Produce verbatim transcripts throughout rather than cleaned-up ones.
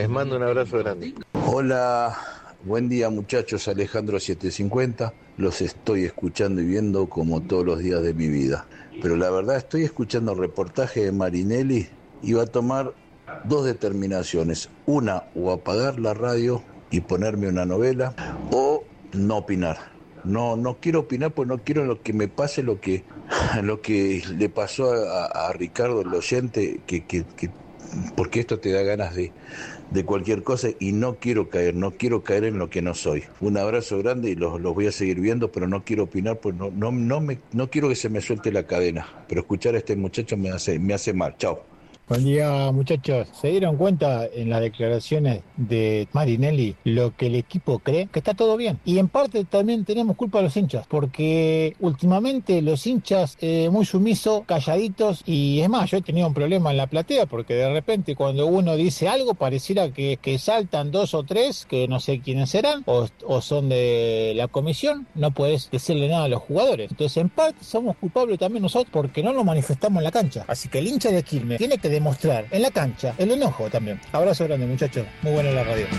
Les mando un abrazo grande. Hola, buen día muchachos, Alejandro setecientos cincuenta. Los estoy escuchando y viendo como todos los días de mi vida. Pero la verdad estoy escuchando el reportaje de Marinelli y va a tomar dos determinaciones. Una, o apagar la radio y ponerme una novela, o no opinar. No, no quiero opinar porque no quiero lo que me pase lo que, lo que le pasó a, a Ricardo, el oyente, que, que, que, porque esto te da ganas de, de cualquier cosa y no quiero caer, no quiero caer en lo que no soy. Un abrazo grande y los, los voy a seguir viendo, pero no quiero opinar porque no, no, no, me, no quiero que se me suelte la cadena. Pero escuchar a este muchacho me hace, me hace mal. Chao. Buen día, muchachos. ¿Se dieron cuenta en las declaraciones de Marinelli lo que el equipo cree? Que está todo bien. Y en parte también tenemos culpa de los hinchas, porque últimamente los hinchas eh, muy sumisos, calladitos, y es más, yo he tenido un problema en la platea, porque de repente cuando uno dice algo pareciera que, que saltan dos o tres, que no sé quiénes serán, o, o son de la comisión, no puedes decirle nada a los jugadores. Entonces en parte somos culpables también nosotros porque no nos manifestamos en la cancha. Así que el hincha de Quilmes tiene que demostrar en la cancha el enojo también. Abrazo grande, muchachos. Muy buena la radio.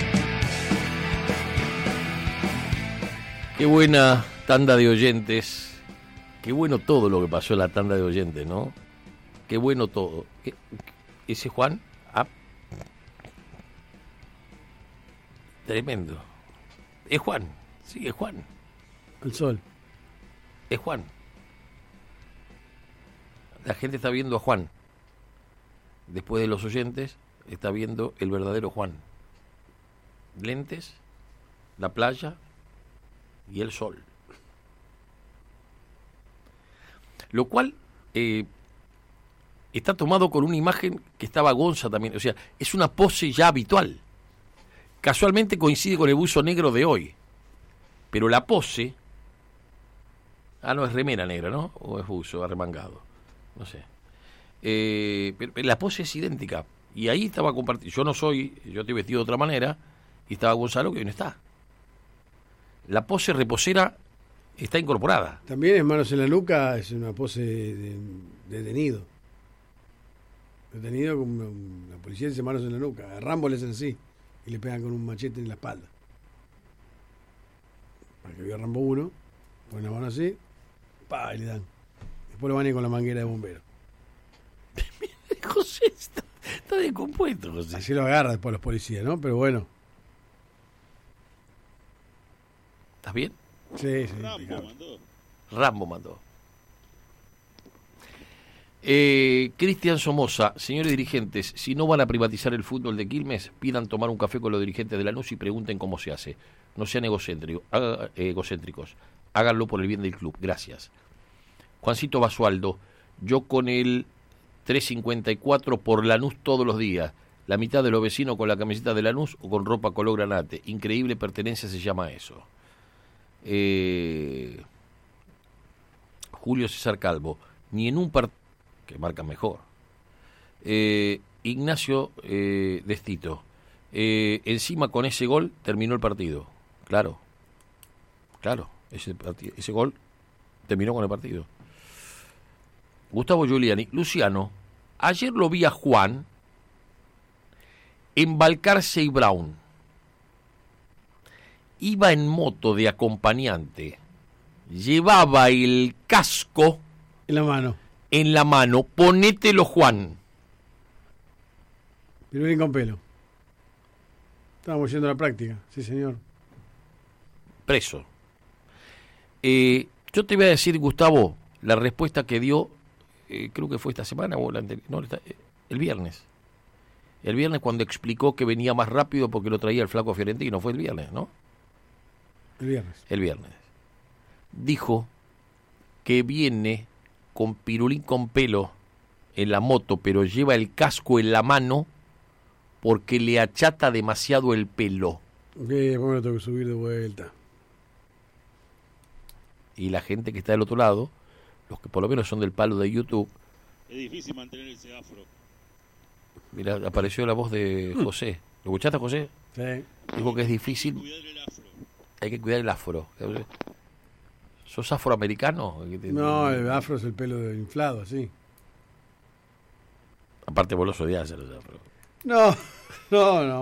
Qué buena tanda de oyentes. Qué bueno todo lo que pasó en la tanda de oyentes, ¿no? Qué bueno todo. ¿Ese Juan? Ah. Tremendo. Es Juan. Sí, es Juan. El sol. Es Juan. La gente está viendo a Juan. Después de los oyentes, está viendo el verdadero Juan. Lentes, la playa y el sol. Lo cual eh, está tomado con una imagen que estaba Gonza también. O sea, es una pose ya habitual. Casualmente coincide con el buzo negro de hoy. Pero la pose... Ah, no, es remera negra, ¿no? O es buzo arremangado. No sé. Eh, pero la pose es idéntica y ahí estaba compartiendo. Yo no soy, yo estoy vestido de otra manera y estaba Gonzalo que hoy no está. La pose reposera está incorporada. También en manos en la nuca es una pose de, de detenido. Detenido con una, la policía dice manos en la nuca. A Rambo le hacen así y le pegan con un machete en la espalda. Para que vea Rambo uno, ponen la mano así, pa, y le dan. Después lo van a ir con la manguera de bombero. José está, está descompuesto, José. Así lo agarra después los policías, ¿no? Pero bueno. ¿Estás bien? Sí, sí. Rambo mandó. Rambo mandó. Eh, Cristian Somoza, señores dirigentes, si no van a privatizar el fútbol de Quilmes, pidan tomar un café con los dirigentes de Lanús y pregunten cómo se hace. No sean egocéntricos, haga, eh, egocéntricos. Háganlo por el bien del club. Gracias. Juancito Basualdo, yo con el tres cincuenta y cuatro por Lanús todos los días. La mitad de los vecinos con la camiseta de Lanús o con ropa color granate. Increíble pertenencia se llama eso. Eh, Julio César Calvo, ni en un partido que marca mejor. Eh, Ignacio eh, Destito, eh, encima con ese gol terminó el partido. Claro, claro, ese, partido, ese gol terminó con el partido. Gustavo Giuliani, Luciano, ayer lo vi a Juan en Balcarce y Brown. Iba en moto de acompañante, llevaba el casco en la mano. En la mano, ponételo, Juan. Pero bien con pelo. Estábamos yendo a la práctica, sí señor. Preso. Eh, yo te voy a decir, Gustavo, la respuesta que dio, eh, creo que fue esta semana o la anterior, no, el viernes. El viernes cuando explicó que venía más rápido porque lo traía el flaco Fiorentino, fue el viernes, ¿no? El viernes. El viernes. Dijo que viene con pirulín con pelo en la moto, pero lleva el casco en la mano porque le achata demasiado el pelo. Ok, después me lo tengo que subir de vuelta. Y la gente que está del otro lado, los que por lo menos son del palo de YouTube... Es difícil mantener ese afro. Mira, apareció la voz de José. ¿Lo escuchaste, José? Sí. Dijo que es difícil... Cuidar el afro. Hay que cuidar el afro. ¿Sos afroamericano? No, el afro es el pelo inflado, así. Aparte vos los odiás a los afro. No, no, no.